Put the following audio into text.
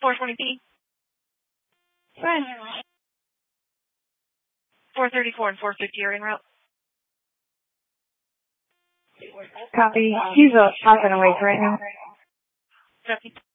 420P. Go ahead. 434 and 450 are en route. Copy. He's out and awake right now. Copy.